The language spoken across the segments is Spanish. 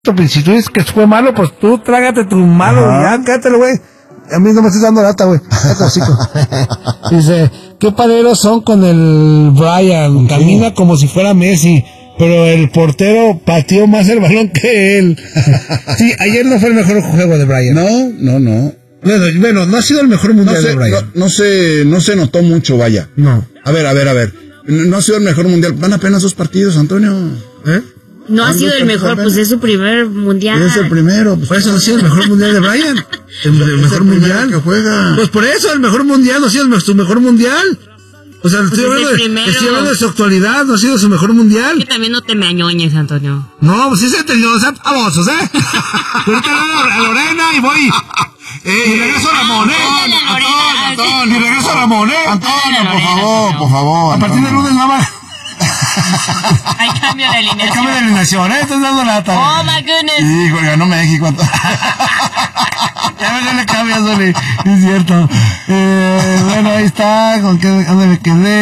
Si tú dices que fue malo, pues tú trágate tu malo, ya, quédatelo, güey. A mí no me estás dando lata, güey. Dice, ¿qué paleros son con el Brian? Camina como si fuera Messi, pero el portero pateó más el balón que él. Sí, ayer no fue el mejor juego de Brian. No. Bueno, no ha sido el mejor mundial de Brian. No se notó mucho, vaya. No. A ver. No ha sido el mejor mundial. Van apenas 2 partidos, Antonio. No ha sido el mejor, pues es su primer mundial. Es el primero. Por eso no ha sido el mejor mundial de Brian. El mejor mundial que juega. Pues por eso, el mejor mundial no ha sido su mejor mundial. O sea, estoy hablando de su actualidad, no ha sido su mejor mundial. Que también no te me añoñes, Antonio. No, pues sí se entendió, o sea, vamos, o sea. Ahorita a Lorena y voy. Y regreso a Ramón, Antonio. Y regreso a Ramón, Antonio, por favor. A partir del lunes, mamá. Hay cambio de alineación. Hay cambio de alineación, estás dando lata. Oh my goodness. Hijo, ganó México. Ya le cambias, Oli. Es cierto. Bueno, ahí está. Con que me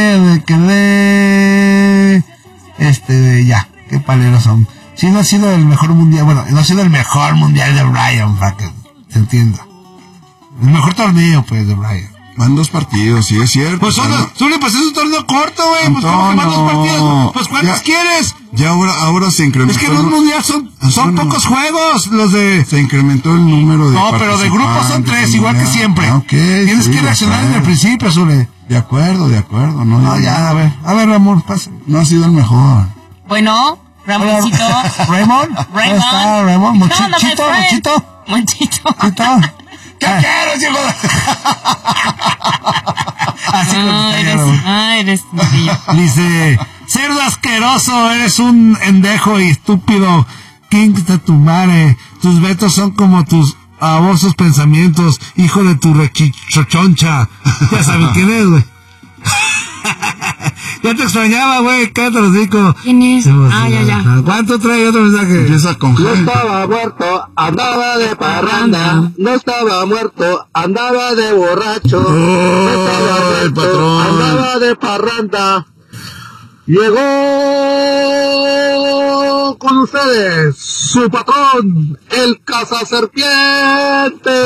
quedé. Ya. Qué paleros son. Sí, no ha sido el mejor mundial. Bueno, no ha sido el mejor mundial de Brian, para que se entienda. El mejor torneo, pues, de Brian. Van 2 partidos, sí, es cierto. Pues pues es un torneo corto, güey. Pues ¿cómo que van 2 partidos? Pues ¿cuántos quieres? Ya ahora se incrementó. Es que los mundiales son pocos juegos, los de... Se incrementó el número de... No, pero de grupos son 3, igual que siempre. Okay, tienes que reaccionar desde el principio, Zule. De acuerdo. No, ya, a ver, Ramón, pasa. No ha sido el mejor. Bueno, Ramoncito. ¿Raymond? ¿Cómo está, Raymond? Muchito. ¿Qué quieres, hijo? Eres Dice, cerdo asqueroso, eres un endejo y estúpido. King de tu madre. Tus vetos son como tus babosos pensamientos, hijo de tu rechichochoncha. Ya sabes quién es, güey. Ya te extrañaba, güey, cállate los dico. ¿Quién es? Ya. ¿Cuánto trae otro mensaje? Empieza con No estaba muerto, andaba de parranda. No estaba muerto, andaba de borracho. No estaba muerto, el patrón. andaba de parranda. Llegó con ustedes su patrón, el cazaserpiente.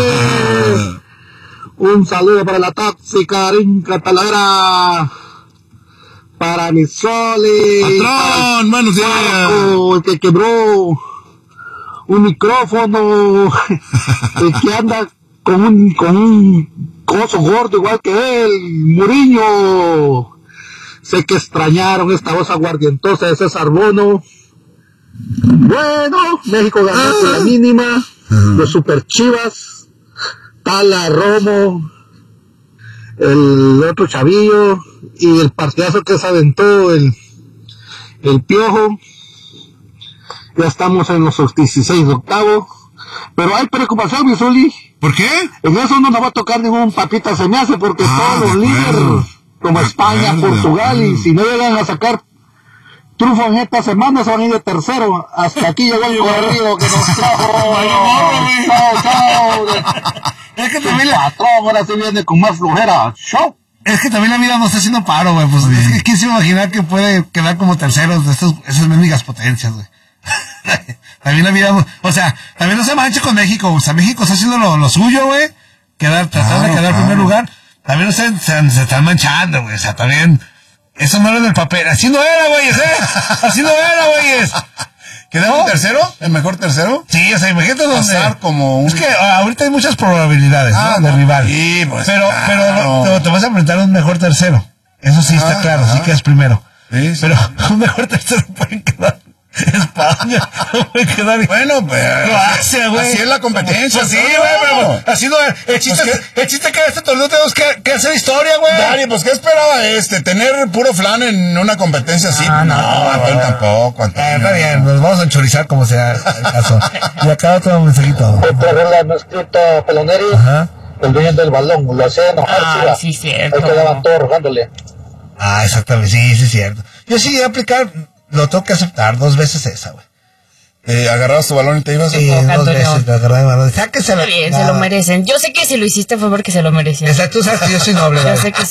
Un saludo para la tóxica Rinca Taladera. Para mi Soli. Patrón, buenos días. El que quebró un micrófono. El que anda con un coso gordo igual que él. Muriño. Sé que extrañaron esta voz aguardientosa de César Bono. Bueno, México ganó por la mínima. Los Super Chivas. Tala, Romo. El otro chavillo y el partidazo que se aventó el Piojo. Ya estamos en los 16 de octavo, pero hay preocupación, mi Zuli. ¿Por qué? En eso no nos va a tocar ningún papita se me hace, porque todos los líderes como España, Portugal, y si no llegan a sacar trufo en esta semana se van a ir de tercero. Hasta aquí llegó el corrido que nos trajo. Chao. Es que también patrón ahora se viene con más flojera. Show. Es que también la vida nos está haciendo paro, güey. Pues es que quién se imaginar que puede quedar como terceros de esas mendigas potencias, güey. También la vida, o sea, también no se manche con México. O sea, México está haciendo lo suyo, güey. Tratar de quedar en primer lugar. También se están manchando, güey. O sea, también, eso no era del papel. Así no era, güeyes, Así no era, güeyes. ¿Quedamos tercero? ¿El mejor tercero? Sí, o sea, imagínate pasar como un... Es que ahorita hay muchas probabilidades, ¿no? De rival. Sí, pues pero claro. te vas a enfrentar a un mejor tercero. Eso sí está claro, sí que es primero. Sí. Pero un mejor tercero pueden quedar España. Puede quedar... Bueno, pues... Lo hace, güey. Así es la competencia. Pues sí, güey, pero así no es. El chiste que en este torneo tenemos que hacer historia, güey. Dani, pues ¿qué esperaba ¿Tener puro flan en una competencia así? No, Antonio tampoco, Antonio. Está bien, nos vamos a enchorizar como sea el caso. Y acá otro mensajito. Otra regla no escrita, Peloneri. Ajá. El dueño del balón, lo hacía enojar. Sí, cierto. Ahí quedaban todos rogándole. Exactamente, sí, es cierto. Yo sí voy a aplicar, lo tengo que aceptar 2 veces esa, güey. Agarrabas tu balón y te ibas Sí, 2 veces agarraba el balón. Está bien, se lo merecen. Yo sé que si lo hiciste fue porque se lo merecían. Exacto, tú sabes que yo soy noble, Yo sé que sí.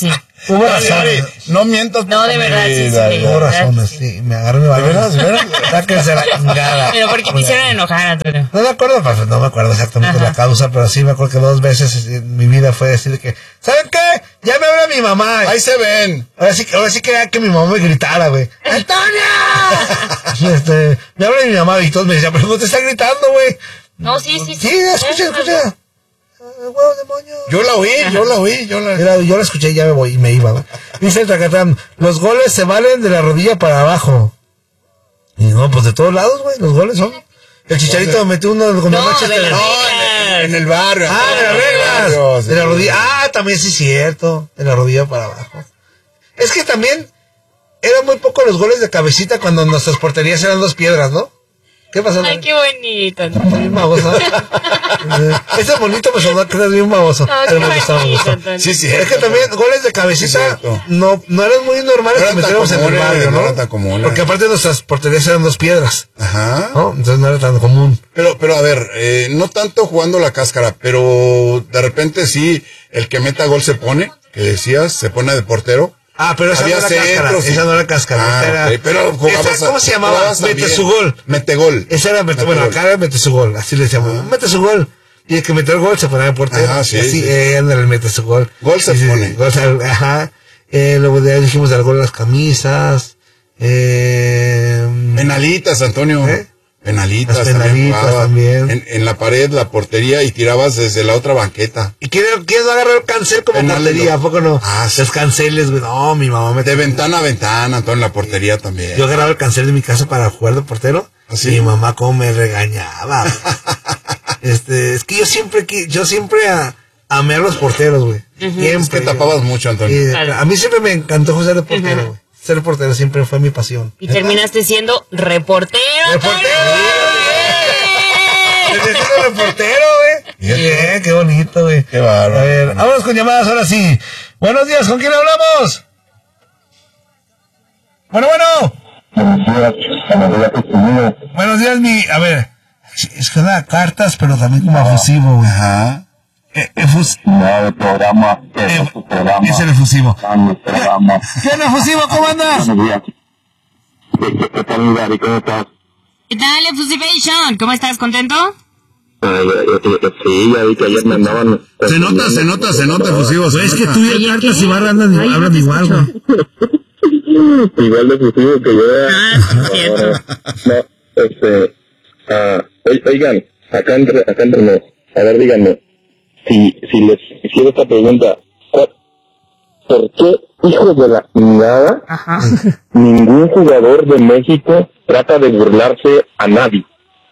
Hubo razones. No mientas. No, de verdad, sí. Hubo razones, sí. Me agarré mi balón. ¿De verdad? Sáquense la chingada. Pero ¿por qué te hicieron enojar, Antonio? No me acuerdo exactamente la causa, pero sí me acuerdo que 2 veces en mi vida fue decir que, ¿saben qué? Ya me habla mi mamá. Ahí se ven. Ahora sí quería que mi mamá me gritara, güey. ¡Antonia! Me habla mi mamá y todos me decían, pero no te está gritando, güey. No, sí. Sí, escucha. Huevo demonio. Yo la oí. Yo la escuché y ya me voy y me iba, güey. Dice el Tracatán, los goles se valen de la rodilla para abajo. Y no, pues de todos lados, güey, los goles son. El Chicharito metió uno con el Manchester. En el barrio. De las reglas. De la rodilla. También sí es cierto. De la rodilla para abajo. Es que también eran muy pocos los goles de cabecita cuando nuestras porterías eran 2 piedras, ¿no? ¿Qué pasó? Ay, qué bonito. Bien baboso. Ese bonito me sonó que eras bien baboso. Pero me gustaba. Sí, sí. Es que también goles de cabecita no eran muy normales que metiéramos en el barrio, ¿no? No era tan común. Porque aparte nuestras porterías eran 2 piedras. Ajá. ¿No? Entonces no era tan común. Pero a ver, no tanto jugando la cáscara, pero de repente sí, el que meta gol se pone, que decías, se pone de portero. Pero esa no era cáscara. Esa no era cáscara. Okay, pero jugabas ¿cómo se llamaba? Mete su gol. Metegol. Esa era bueno, acá era mete su gol. Así le decíamos. Mete su gol. Y el que metió el gol se ponía de portero. Sí. Así, el mete su gol. Gol se pone. Luego ya dijimos del gol las camisas. Penalitas, Antonio. Penalitas, las penalitas también. En la pared, la portería, y tirabas desde la otra banqueta. ¿Y quién no agarró el cancel como portería? ¿A poco no? Los canceles, güey. No, mi mamá me... De ventana a ventana, Antonio, en la portería también. Yo agarraba el cancel de mi casa para jugar de portero. ¿Sí? Mi mamá cómo me regañaba. Es que yo siempre amé a los porteros, güey. Siempre. Es que tapabas mucho, Antonio. A mí siempre me encantó ser de portero, güey. Ser portero siempre fue mi pasión. Y terminaste siendo reportero. ¡Reportero, güey! Bien, qué bonito, güey. Qué bárbaro. A ver, vámonos con llamadas ahora sí. Buenos días, ¿con quién hablamos? Bueno. Buenos días, a ver, es que da cartas, pero también como efusivo, güey. Ajá. El programa. Es el efusivo. ¿Qué onda, efusivo? ¿Cómo andas? ¿Qué tal, Gary? ¿Cómo estás? ¿Qué tal, Efusivation? ¿Cómo estás? ¿Contento? Sí, ya vi que ayer me andaban... Se nota, efusivo. Es que tú y cartas y barras hablan igual, güey. Igual de efusivo que yo. Cierto. Oigan, acá entre nos, a ver, díganme, si les hiciera esta pregunta, ¿por qué, hijos de la chingada, ningún jugador de México trata de burlarse a nadie?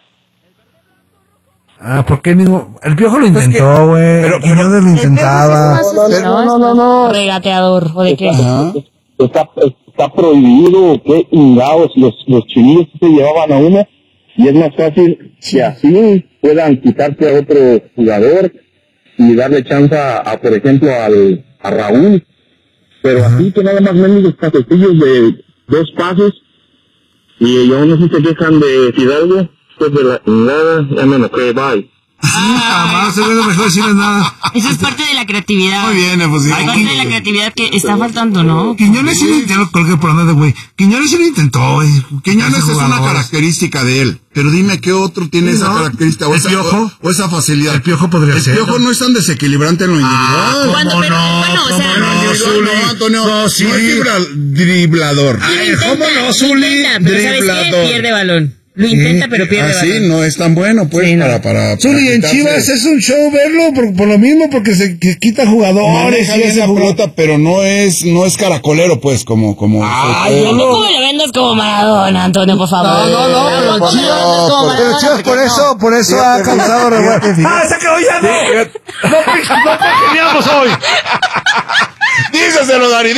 ¿Por qué mismo? El Piojo lo intentó, güey. Pero Quiñones lo intentaba. No. Regateador, ¿o de qué? Está prohibido, qué chingados, los chinillos se llevaban a uno, y es más fácil que así puedan quitarse a otro jugador y darle chance a por ejemplo, a Raúl, pero así que nada más mendigos pasotillos de 2 pasos, y aún así se quejan de Fidalgo, pues de la nada, ya me enojé, bye. Jamás se ve lo mejor decirles nada. Eso es parte de la creatividad. Muy bien, efusivo. Hay parte de la creatividad que está faltando, ¿no? Quiñones sí lo intentó, colgué por andar de güey. Quiñones sí lo intentó, güey. Quiñones es una característica de él. Pero dime qué otro tiene esa característica. ¿El Piojo? O esa facilidad. El Piojo podría ser. El Piojo no es tan desequilibrante en lo individual. Antonio. No, sí. No es driblador. ¿Cómo no, Zuli? Driblador. Pierde balón. Lo intenta, pero pierde balón. Sí, no es tan bueno, pues, sí, para Zuli, en Chivas es un show verlo por lo mismo, porque se quita jugadores. No, y la pelota, pero no es caracolero, pues, como. ¿Cómo le vendas como Maradona, Antonio, por favor? No, Chivas por eso ha causado revuelo. ¡Se quedó ya no! ¡No geniamos hoy! Díselo, Dari.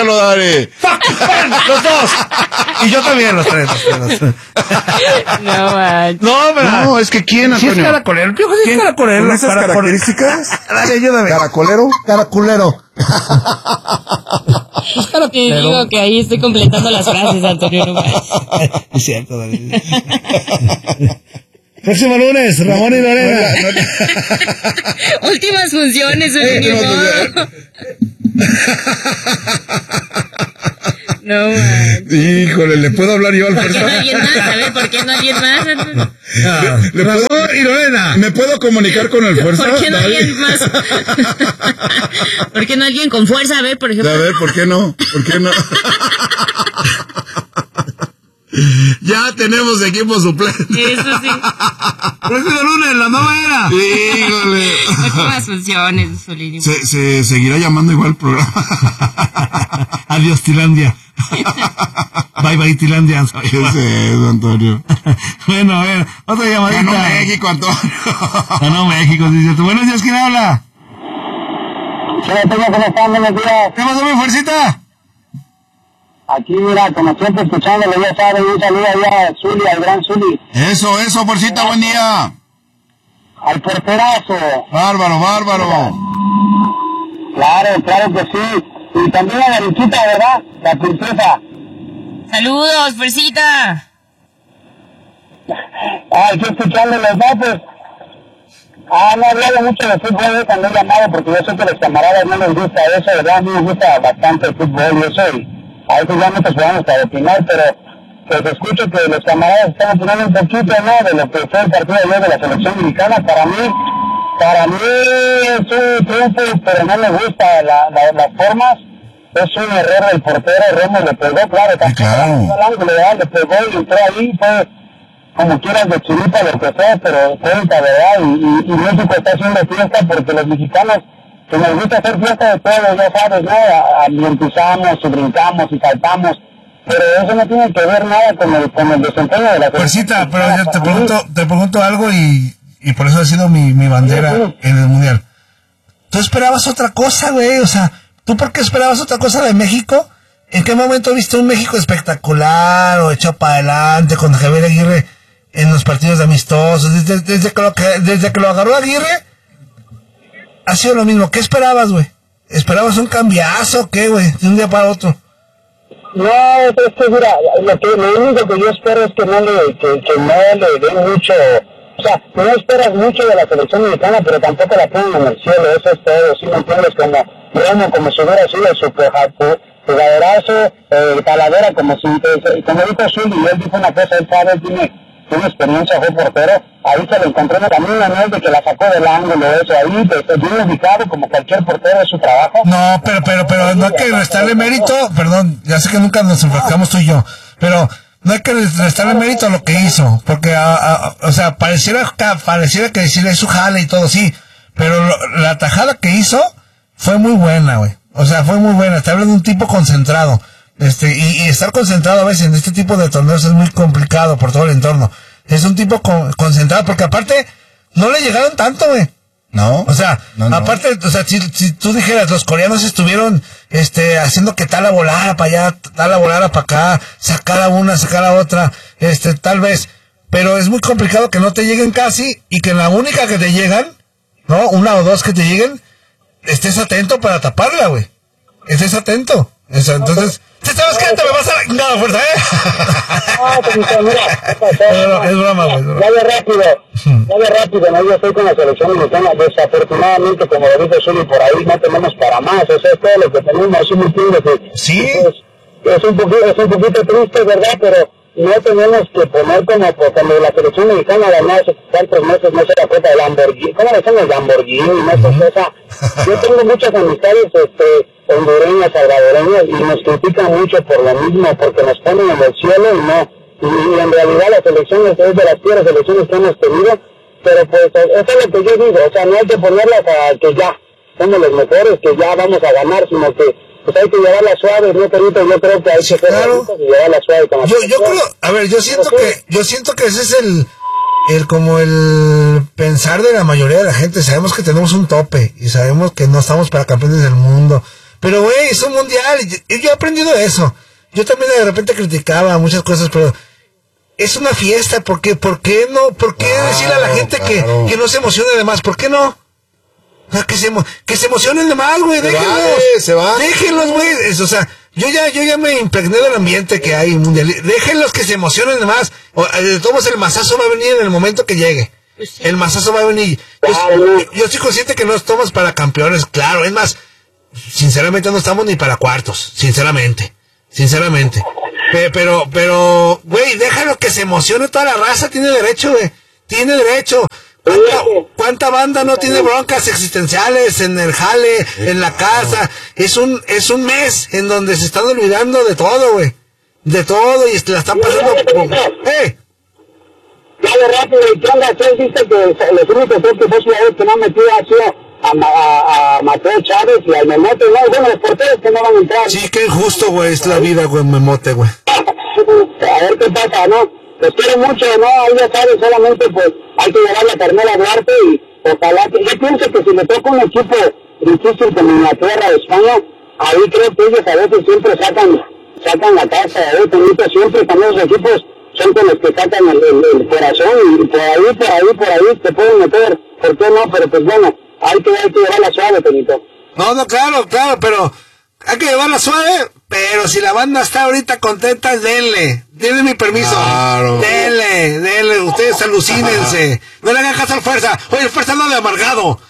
Los dos. Y yo también, los tres. No, es que ¿quién, Antonio? ¿Sí es caracolero? El Piojo sí es caracolero. ¿Con esas características? Dale, ayúdame. ¿Caracolero? Claro que digo que ahí estoy completando las frases, Antonio. Es cierto, David. Próximo lunes, Ramón y Lorena. Últimas funciones, No, man. Híjole, ¿le puedo hablar yo al ¿Por qué no Fuerza? alguien más? A ver, ¿por qué no alguien más? ¿Le puedo, y Lorena. ¿Me puedo comunicar con el Fuerza? ¿Por qué no Dale. alguien más? ¿Por qué no alguien con fuerza? A ver, por ejemplo. A ver, ¿por qué no? ¿Por qué no? Ya tenemos equipo suplente. Eso sí. Próximo lunes, la nueva era. Híjole. Últimas funciones, Solín. Se seguirá llamando igual el programa. Adiós, Tilandia. Bye, bye, Tilandia. ¿Qué es eso, Antonio? Bueno, a ver, otra llamadita. Ganó México, Antonio. Ganó México, sí, cierto. Buenos días, ¿quién habla? ¿Cómo están? Buenos días. ¿Qué pasó, mi fuercita? Aquí, mira, como siempre, escuchándole, ya sabes, un saludo allá a Zuli, al gran Zuli, Eso, Fuercita, buen día. al porterazo. Bárbaro. Claro que sí. Y también a la Riquita, ¿verdad? La princesa. Saludos, Fuercita. Hay que escucharle los datos. No he hablado mucho de fútbol cuando he llamado, porque yo sé que a los camaradas no les gusta eso, ¿verdad? A mí me gusta bastante el fútbol y eso, y a veces ya muchos jugamos para opinar, pero pues escucho que los camaradas están opinando un poquito, ¿no? De lo que fue el partido de ayer de la selección mexicana. Para mí es un triunfo, pero no me gusta las formas. Es un error del portero, Romo le pegó, claro, claro. al ángulo, ¿verdad? Le pegó y entró ahí, fue como quieras de chilita, lo que sea, pero cuenta, ¿verdad? Y México está haciendo fiesta porque los mexicanos, que nos gusta hacer fiesta de todos, ya sabes, ¿no? Ambientizamos y brincamos y saltamos, pero eso no tiene que ver nada con el desempeño de la Fuercita, pero yo te pregunto algo y por eso ha sido mi bandera en el Mundial. ¿Tú esperabas otra cosa, güey? O sea, ¿tú por qué esperabas otra cosa de México? ¿En qué momento viste un México espectacular o echado para adelante con Javier Aguirre en los partidos amistosos? Desde que lo agarró Aguirre, ha sido lo mismo. ¿Qué esperabas, güey? ¿Esperabas un cambiazo o qué, güey? De un día para otro. No, es que mira, lo único que yo espero es que no le den mucho, o sea, no esperas mucho de la selección mexicana, pero tampoco la ponen en el cielo, eso es todo, ¿sí me entiendes? Como Romo, como si hubiera sido su jugadorazo, Talavera, como dijo Zuli, y él dijo una cosa, él sabe, tiene experiencia, fue portero, ahí se lo encontró en el camino, no es de que la sacó del ángulo, eso, ahí, bien ubicado, como cualquier portero, es su trabajo. No, pero no hay que restarle mérito, perdón, ya sé que nunca nos enfrascamos tú y yo, pero no hay que restarle mérito a lo que hizo, porque, o sea, pareciera que decirle su jale y todo, sí, pero la tajada que hizo fue muy buena, güey, o sea, fue muy buena, te habla de un tipo concentrado. Y estar concentrado a veces en este tipo de torneos es muy complicado por todo el entorno. Es un tipo concentrado, porque aparte, no le llegaron tanto, güey. No. O sea, aparte, o sea, si tú dijeras, los coreanos estuvieron, haciendo que tal la volara para allá, tal la volara para acá, sacar a una, sacar a otra, tal vez. Pero es muy complicado que no te lleguen casi, y que la única que te llegan, ¿no? Una o dos que te lleguen, estés atento para taparla, güey. Estés atento. Entonces, ¿sabes qué? Te me vas a la fuerza, mira. Es broma, güey. Ya de rápido, ¿no? Yo estoy con la selección mexicana. Desafortunadamente, como lo dice Zuli, por ahí no tenemos para más. O sea, es todo lo que tenemos. ¿Sí me entiendes? Sí. Es un poquito triste, ¿verdad? Pero no tenemos que poner como cuando la selección mexicana ganó hace 4 meses, no sé, la Copa de Lamborghini. ¿Cómo le llaman el Lamborghini? No sé, o sea, yo tengo muchas amistades, hondureñas, salvadoreñas, y nos critican mucho por lo mismo, porque nos ponen en el cielo y no. Y en realidad las elecciones es de las peores elecciones que hemos tenido, pero pues eso es lo que yo digo, o sea, no hay que ponerlas a que ya somos los mejores, que ya vamos a ganar, sino que pues hay que llevarla suave, ¿no, Perito? Yo creo que hay que ser y llevarla suave. Yo creo, a ver, yo siento que ese es como el pensar de la mayoría de la gente. Sabemos que tenemos un tope y sabemos que no estamos para campeones del mundo, pero güey, es un mundial y yo he aprendido eso. Yo también de repente criticaba muchas cosas, pero es una fiesta. ¿Por qué decirle a la gente que no se emocione de más? ¿Por qué no? O sea, que se emocionen de más, güey, déjenlos. Se va. Déjenlos, güey. O sea, yo ya me impregné del ambiente que hay mundial. Déjenlos que se emocionen de más. De todos modos, el mazazo va a venir en el momento que llegue. El mazazo va a venir. Yo estoy consciente que no estamos para campeones, claro. Es más, sinceramente no estamos ni para cuartos, sinceramente. Pero, güey, déjalo que se emocione toda la raza, tiene derecho, güey. Tiene derecho. ¿Cuánta banda no tiene broncas existenciales en el jale, en la casa? Es un mes en donde se están olvidando de todo, güey. De todo, y la están pasando. Ya de rápido, ¿qué onda? ¿Ustedes viste que los únicos tres jugadores que no han metido ha sido a Mateo Chávez y al Memote, ¿no? Bueno, los porteros que no van a entrar. Sí, qué injusto, güey, es la vida, güey, Memote, güey. A ver qué pasa, ¿no? Los quiero mucho, ¿no? Ahí ya sabes, solamente pues hay que llevar la Carmela Duarte y ojalá que... Yo pienso que si le toca un equipo difícil como Inglaterra o España, ahí creo que ellos a veces siempre sacan la casa, siempre también los equipos son con los que sacan el corazón y por ahí te pueden meter, ¿por qué no? Pero pues bueno, hay que llevarla suave, Benito. No, claro, pero hay que llevarla suave, pero si la banda está ahorita contenta, denle mi permiso. Claro. Denle, ustedes alucínense. No le hagan caso al Fuerza. Oye, el Fuerza no de amargado.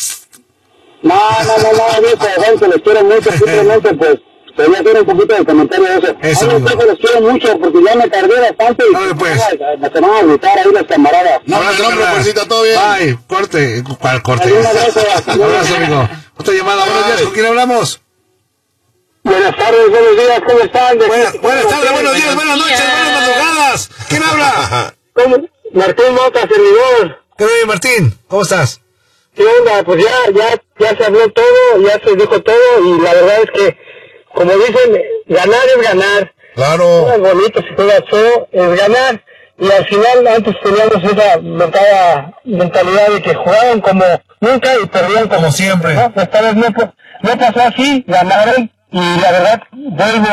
No, viejo, les quiero mucho, simplemente pues quería hacer un poquito de comentario de eso. Eso, les quiero mucho porque ya me tardé bastante y pues. me van a gritar ahí los camaradas. No, Fuercita, todo bien. Ay, corte. ¿Cuál corte? Un abrazo, amigo. Otra llamada, buenos días, ¿con quién hablamos? Buenas tardes, buenos días, ¿cómo están? Buenas tardes, buenos días, buenas noches, buenas madrugadas. ¿Quién habla? ¿Cómo? Martín Mota, servidor. ¿Qué tal, Martín? ¿Cómo estás? ¿Qué onda? Pues ya se habló todo, ya se dijo todo y la verdad es que, como dicen, ganar es ganar. Claro. Es bonito, si juega feo, es ganar. Y al final, antes teníamos esa mentalidad de que jugaban como nunca y perdían como siempre. ¿No? Esta vez no pasó así, ganaron. Y la verdad, vuelvo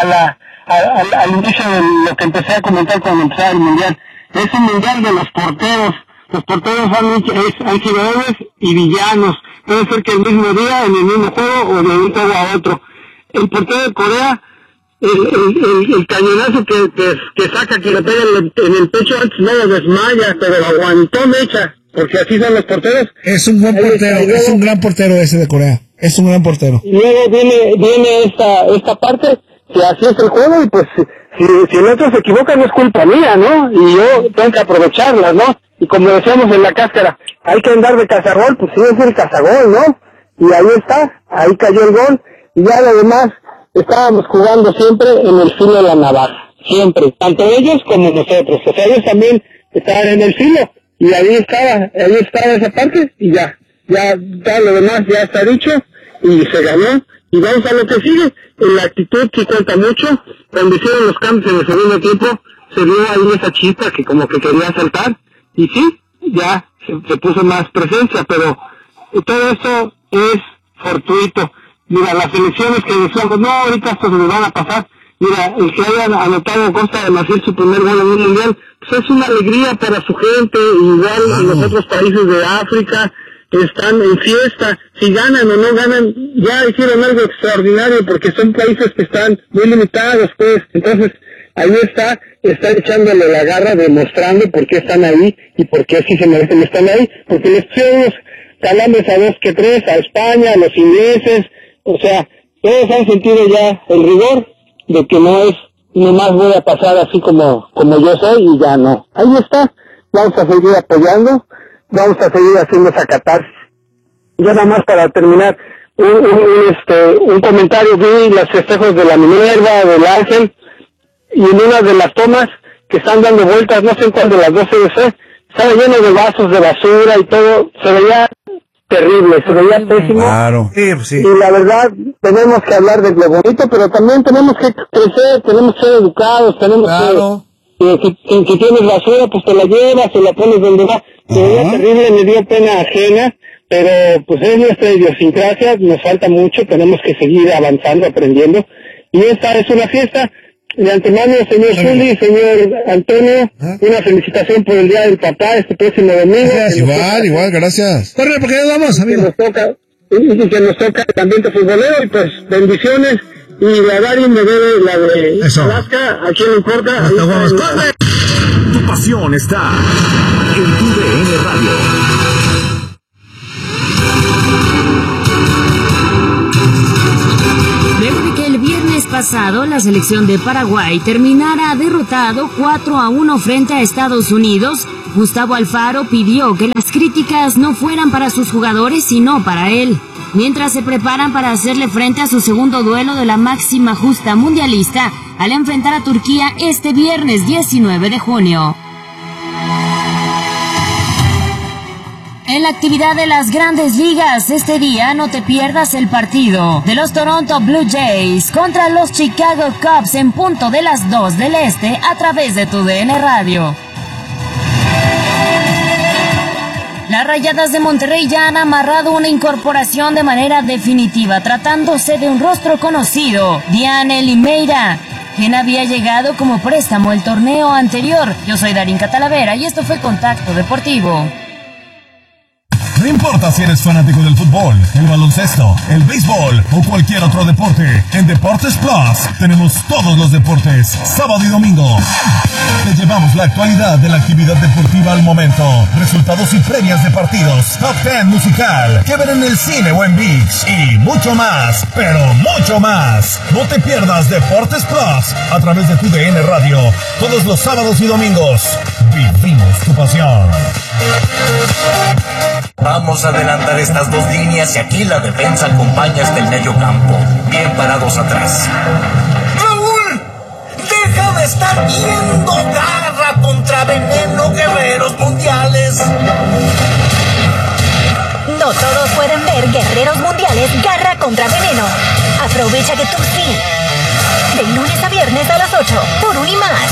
al inicio de lo que empecé a comentar cuando empezaba el Mundial. Es un Mundial de los porteros. Los porteros hay sido héroes y villanos. Puede ser que el mismo día, en el mismo juego, o de un juego a otro. El portero de Corea, el cañonazo que saca, que le pega en el pecho antes, no lo desmaya, pero lo aguantó mecha, porque así son los porteros. Es un buen portero, es un gran portero ese de Corea. Es un gran portero. Y luego viene esta parte, que así es el juego, y pues si el otro se equivoca no es culpa mía, ¿no? Y yo tengo que aprovecharla, ¿no? Y como decíamos en la cáscara, hay que andar de cazagol, pues sí es el cazagol, ¿no? Y ahí está, ahí cayó el gol, y ya lo demás, estábamos jugando siempre en el filo de la navaja, siempre, tanto ellos como nosotros, o sea, ellos también estaban en el filo, y ahí estaba esa parte, y ya lo demás ya está dicho, y se ganó, y vamos a lo que sigue. La actitud que cuenta mucho. Cuando hicieron los cambios en el segundo tiempo, se vio ahí esa chispa que como que quería saltar, y sí, ya se puso más presencia, pero todo esto es fortuito. Mira, las elecciones que decíamos, no, ahorita esto se me van a pasar. Mira, el que haya anotado Costa de Marfil su primer gol en un mundial, pues es una alegría para su gente, igual en los otros países de África, están en fiesta, si ganan o no ganan, ya hicieron algo extraordinario, porque son países que están muy limitados, pues, entonces, ahí está echándole la garra, demostrando por qué están ahí, y por qué sí se merecen estar ahí, porque les pusieron unos calambres a 2 que 3, a España, a los ingleses, o sea, todos han sentido ya el rigor, de que no es, nomás voy a pasar así como yo soy, y ya no, ahí está, vamos a seguir apoyando, vamos a seguir haciendo esa catarsis. Ya nada más para terminar, un comentario, vi los festejos de la Minerva, del Ángel, y en una de las tomas que están dando vueltas, no sé en cuál de las dos CDC, estaba lleno de vasos de basura y todo, se veía terrible, se veía pésimo. Claro, sí. Y la verdad, tenemos que hablar de lo bonito, pero también tenemos que crecer, tenemos que ser educados, tenemos que tienes basura, pues te la llevas, te la pones donde va. Se veía terrible, me dio pena ajena, pero pues es nuestra idiosincrasia, nos falta mucho, tenemos que seguir avanzando, aprendiendo. Y esta es una fiesta. De antemano, señor Zuli, señor Antonio, una felicitación por el Día del Papá este próximo domingo. Gracias, igual, gracias. Corre, porque ya vamos, amigo. Que nos toca el ambiente futbolero, y pues bendiciones. Y la Dari me debe la de Alaska, ¿a quién le importa? Hasta vamos, corre. Tu pasión está en tu DN Radio. pasado, la selección de Paraguay terminara derrotado 4-1 frente a Estados Unidos, Gustavo Alfaro pidió que las críticas no fueran para sus jugadores, sino para él, mientras se preparan para hacerle frente a su segundo duelo de la máxima justa mundialista al enfrentar a Turquía este viernes 19 de junio. En la actividad de las Grandes Ligas, este día no te pierdas el partido de los Toronto Blue Jays contra los Chicago Cubs en punto de las 2 del Este a través de tu DN Radio. Las Rayadas de Monterrey ya han amarrado una incorporación de manera definitiva, tratándose de un rostro conocido, Diane Limeira, quien había llegado como préstamo el torneo anterior. Yo soy Darín Catalavera y esto fue Contacto Deportivo. No importa si eres fanático del fútbol, el baloncesto, el béisbol o cualquier otro deporte, en Deportes Plus tenemos todos los deportes, sábado y domingo. Te llevamos la actualidad de la actividad deportiva al momento, resultados y premios de partidos, top 10 musical, que ver en el cine o en ViX y mucho más, pero mucho más. No te pierdas Deportes Plus a través de tu DN Radio, todos los sábados y domingos. Vivimos tu pasión. Vamos a adelantar estas dos líneas y aquí la defensa acompaña hasta el medio campo. Bien parados atrás. ¡Raúl! ¡Deja de estar viendo! ¡Garra contra veneno, guerreros mundiales! No todos pueden ver Guerreros Mundiales Garra contra Veneno. Aprovecha que tú sí. De lunes a viernes a las 8 por Unimás.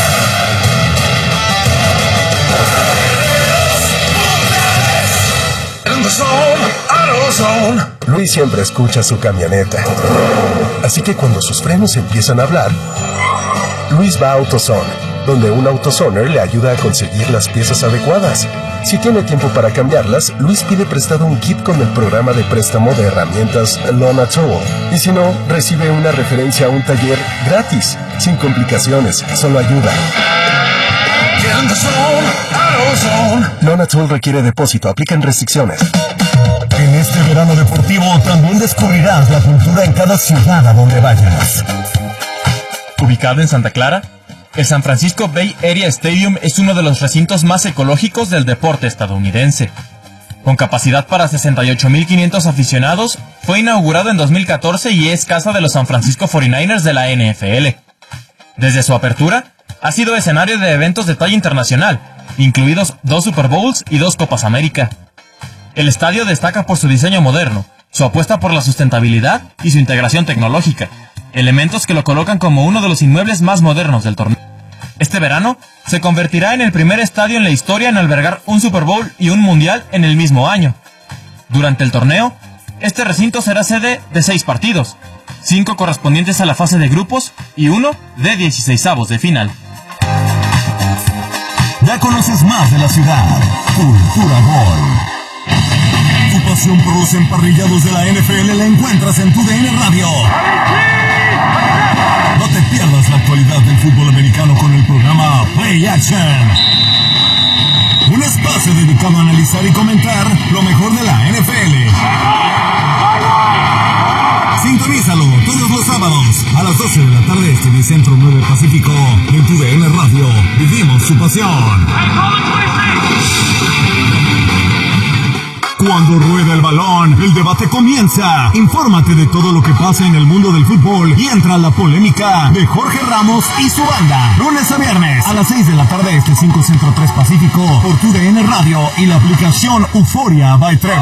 Luis siempre escucha su camioneta. Así que cuando sus frenos empiezan a hablar, Luis va a AutoZone, donde un AutoZoner le ayuda a conseguir las piezas adecuadas. Si tiene tiempo para cambiarlas, Luis pide prestado un kit con el programa de préstamo de herramientas Lona Tool. Y si no, recibe una referencia a un taller gratis, sin complicaciones, solo ayuda. Lona Tool requiere depósito, aplican restricciones. En este verano deportivo también descubrirás la cultura en cada ciudad a donde vayas. Ubicado en Santa Clara, el San Francisco Bay Area Stadium es uno de los recintos más ecológicos del deporte estadounidense. Con capacidad para 68,500 aficionados, fue inaugurado en 2014 y es casa de los San Francisco 49ers de la NFL. Desde su apertura, ha sido escenario de eventos de talla internacional, incluidos 2 Super Bowls y 2 Copas América. El estadio destaca por su diseño moderno, su apuesta por la sustentabilidad y su integración tecnológica, elementos que lo colocan como uno de los inmuebles más modernos del torneo. Este verano se convertirá en el primer estadio en la historia en albergar un Super Bowl y un Mundial en el mismo año. Durante el torneo, este recinto será sede de 6 partidos, 5 correspondientes a la fase de grupos y 1 de 16avos de final. Ya conoces más de la ciudad. Cultura Gol. Tu pasión por los emparrillados de la NFL la encuentras en tu DN Radio. No te pierdas la actualidad del fútbol americano con el programa Play Action. Un espacio dedicado a analizar y comentar lo mejor de la NFL. Sintonízalo todos los sábados a las 12 de la tarde este de Centro 9 Pacífico en tu DN Radio. Vivimos su pasión. Cuando rueda el balón, el debate comienza. Infórmate de todo lo que pasa en el mundo del fútbol y entra a la polémica de Jorge Ramos y su banda. Lunes a viernes a las 6 de la tarde este 5 Centro 3 Pacífico por tu DN Radio y la aplicación Euforia by Trevor.